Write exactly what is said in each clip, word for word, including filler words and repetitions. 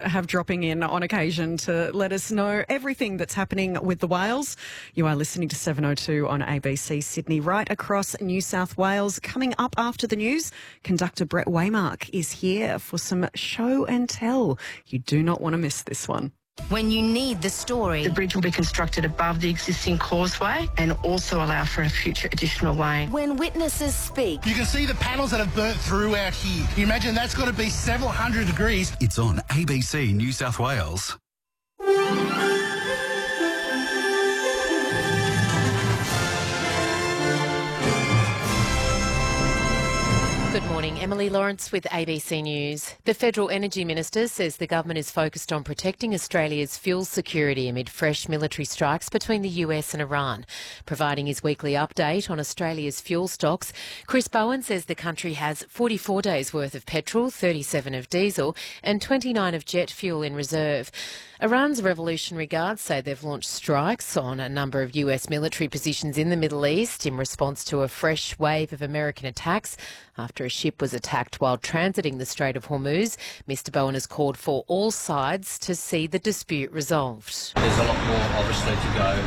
have dropping in on occasion to let us know everything that's happening with the whales. You are listening to seven oh two on A B C Sydney, right across New South Wales. Coming up after the news, conductor Brett Waymark is here for some show and tell. You do not want to miss this one. When you need the story. The bridge will be constructed above the existing causeway and also allow for a future additional lane. When witnesses speak. You can see the panels that have burnt through out here. Can you imagine that's got to be several hundred degrees? It's on A B C New South Wales. Good morning, Emily Lawrence with A B C News. The Federal Energy Minister says the government is focused on protecting Australia's fuel security amid fresh military strikes between the U S and Iran. Providing his weekly update on Australia's fuel stocks, Chris Bowen says the country has forty-four days' worth of petrol, thirty-seven of diesel and twenty-nine of jet fuel in reserve. Iran's Revolutionary Guards say they've launched strikes on a number of U S military positions in the Middle East in response to a fresh wave of American attacks after a ship was attacked while transiting the Strait of Hormuz. Mister Bowen has called for all sides to see the dispute resolved. There's a lot more, obviously, to go,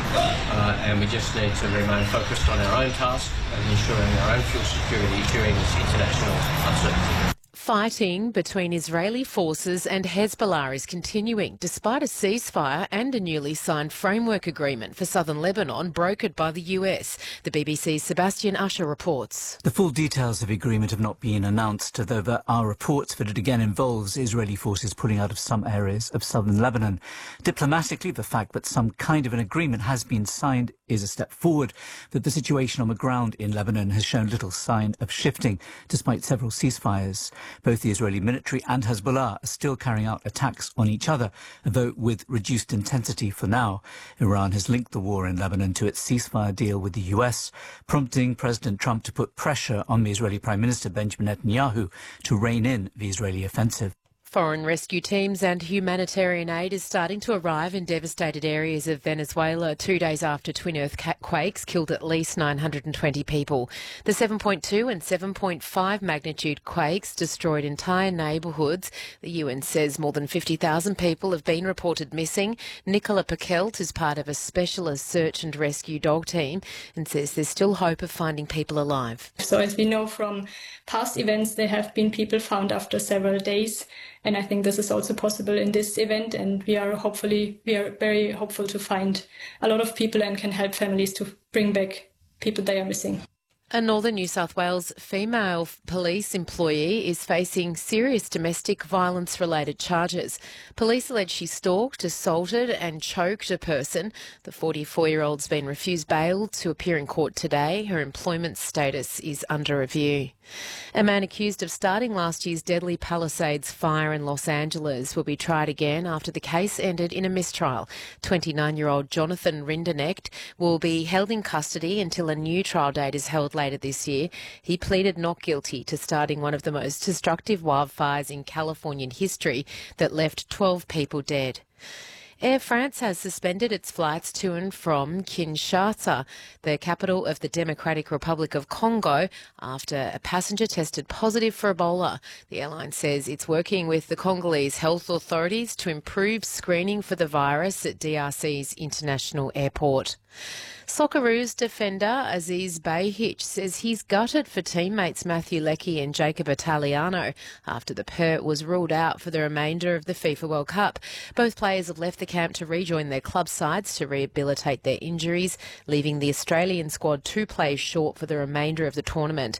uh, and we just need to remain focused on our own task and ensuring our own fuel security during this international uncertainty. Fighting between Israeli forces and Hezbollah is continuing, despite a ceasefire and a newly signed framework agreement for southern Lebanon brokered by the U S. The B B C's Sebastian Usher reports. The full details of the agreement have not been announced, though there are reports that it again involves Israeli forces pulling out of some areas of southern Lebanon. Diplomatically, the fact that some kind of an agreement has been signed is a step forward, that the situation on the ground in Lebanon has shown little sign of shifting, despite several ceasefires. Both the Israeli military and Hezbollah are still carrying out attacks on each other, though with reduced intensity for now. Iran has linked the war in Lebanon to its ceasefire deal with the U S, prompting President Trump to put pressure on the Israeli Prime Minister Benjamin Netanyahu to rein in the Israeli offensive. Foreign rescue teams and humanitarian aid is starting to arrive in devastated areas of Venezuela two days after twin earthquakes killed at least nine hundred twenty people. The seven point two and seven point five magnitude quakes destroyed entire neighbourhoods. The U N says more than fifty thousand people have been reported missing. Nicola Pakelt is part of a specialist search and rescue dog team and says there's still hope of finding people alive. So as we know from past events, there have been people found after several days. And I think this is also possible in this event, and we are hopefully, we are very hopeful to find a lot of people and can help families to bring back people they are missing. A Northern New South Wales female police employee is facing serious domestic violence-related charges. Police allege she stalked, assaulted and choked a person. The forty-four-year-old's been refused bail to appear in court today. Her employment status is under review. A man accused of starting last year's deadly Palisades fire in Los Angeles will be tried again after the case ended in a mistrial. twenty-nine-year-old Jonathan Rinderknecht will be held in custody until a new trial date is held later this year. He pleaded not guilty to starting one of the most destructive wildfires in Californian history that left twelve people dead. Air France has suspended its flights to and from Kinshasa, the capital of the Democratic Republic of Congo, after a passenger tested positive for Ebola. The airline says it's working with the Congolese health authorities to improve screening for the virus at D R C's international airport. Socceroos defender Aziz Behich says he's gutted for teammates Matthew Leckie and Jacob Italiano after the pair was ruled out for the remainder of the FIFA World Cup. Both players have left the camp to rejoin their club sides to rehabilitate their injuries, leaving the Australian squad two players short for the remainder of the tournament.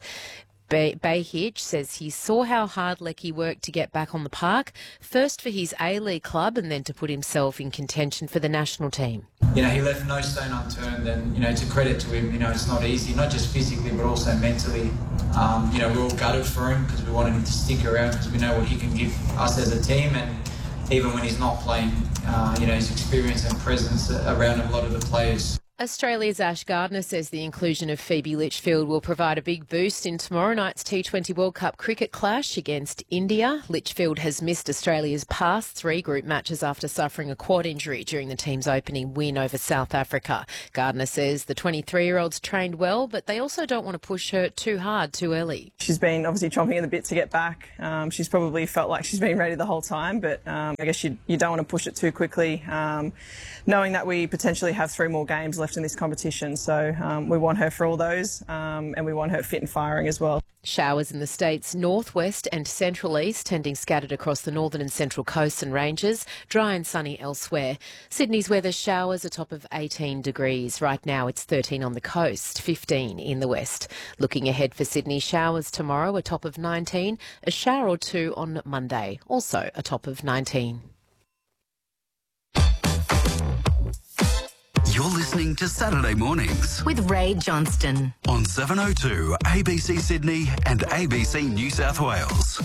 Behich says he saw how hard Leckie worked to get back on the park, first for his A-League club and then to put himself in contention for the national team. You know, he left no stone unturned, and, you know, to credit to him, you know, it's not easy, not just physically but also mentally. Um, you know, we're all gutted for him because we wanted him to stick around because we know what he can give us as a team, and even when he's not playing, uh, you know, his experience and presence around a lot of the players. Australia's Ash Gardner says the inclusion of Phoebe Litchfield will provide a big boost in tomorrow night's T twenty World Cup cricket clash against India. Litchfield has missed Australia's past three group matches after suffering a quad injury during the team's opening win over South Africa. Gardner says the twenty-three-year-old's trained well, but they also don't want to push her too hard too early. She's been obviously chomping at the bit to get back. Um, she's probably felt like she's been ready the whole time, but um, I guess you, you don't want to push it too quickly, um, knowing that we potentially have three more games left in this competition. So um, we want her for all those, um, and we want her fit and firing as well. Showers in the state's northwest and central east, tending scattered across the northern and central coasts and ranges, dry and sunny elsewhere. Sydney's weather, showers a top of eighteen degrees. Right now it's thirteen on the coast, fifteen in the west. Looking ahead for Sydney, showers tomorrow, a top of nineteen, a shower or two on Monday, also a top of nineteen. You're listening to Saturday Mornings with Ray Johnston on seven oh two A B C Sydney and A B C New South Wales.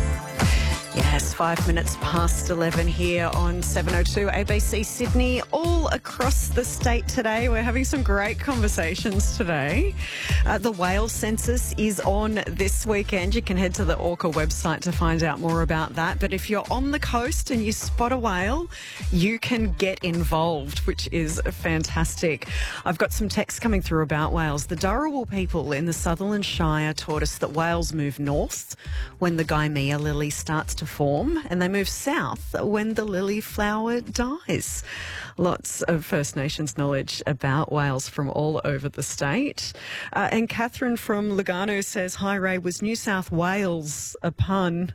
Yes, five minutes past eleven here on seven oh two A B C Sydney, all across the state today. We're having some great conversations today. Uh, the whale census is on this weekend. You can head to the Orca website to find out more about that. But if you're on the coast and you spot a whale, you can get involved, which is fantastic. I've got some texts coming through about whales. The Dharawal people in the Sutherland Shire taught us that whales move north when the Gaimea lily starts to form, and they move south when the lily flower dies. Lots of First Nations knowledge about whales from all over the state. Uh, and Catherine from Lugano says, hi Ray, was New South Wales a pun?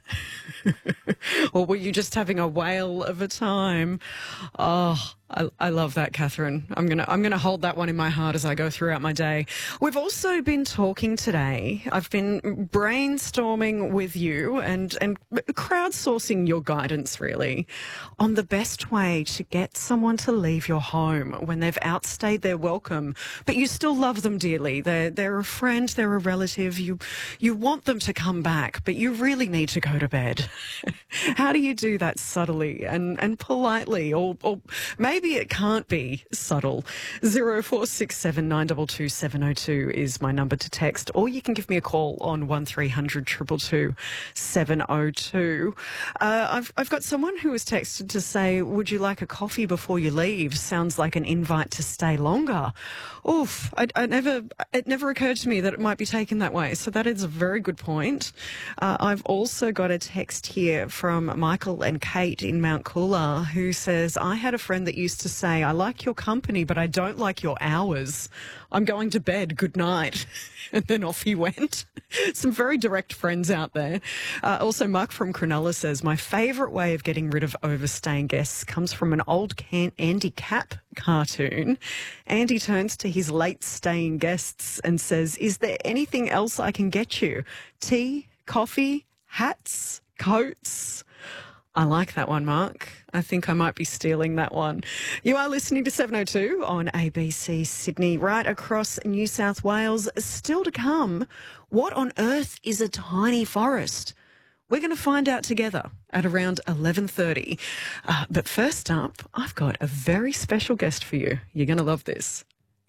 Or were you just having a whale of a time? Oh, I, I love that, Catherine. I'm gonna I'm gonna hold that one in my heart as I go throughout my day. We've also been talking today. I've been brainstorming with you and and crowdsourcing your guidance, really, on the best way to get someone to leave your home when they've outstayed their welcome, but you still love them dearly. They're they're a friend, they're a relative. You you want them to come back, but you really need to go to bed. How do you do that subtly and and politely, or or maybe Maybe it can't be subtle. zero four six seven nine two two seven oh two is my number to text, or you can give me a call on one three hundred two two two seven oh two. Uh, I've, I've got someone who was texted to say, would you like a coffee before you leave? Sounds like an invite to stay longer. Oof, I, I never, it never occurred to me that it might be taken that way. So that is a very good point. Uh, I've also got a text here from Michael and Kate in Mount Coolor who says, I had a friend that used to say, I like your company, but I don't like your hours. I'm going to bed. Good night. And then off he went. Some very direct friends out there. Uh, also, Mark from Cronulla says, my favourite way of getting rid of overstaying guests comes from an old can- Andy Capp cartoon. Andy turns to his late-staying guests and says, is there anything else I can get you? Tea, coffee, hats, coats? I like that one, Mark. I think I might be stealing that one. You are listening to seven oh two on A B C Sydney, right across New South Wales. Still to come, what on earth is a tiny forest? We're going to find out together at around eleven thirty. Uh, but first up, I've got a very special guest for you. You're going to love this.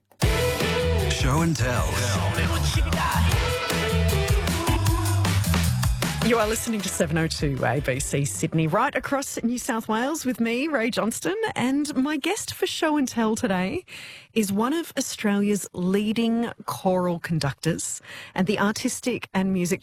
Show and tell. You are listening to seven oh two A B C Sydney, right across New South Wales with me, Ray Johnston, and my guest for Show and Tell today is one of Australia's leading choral conductors and the artistic and music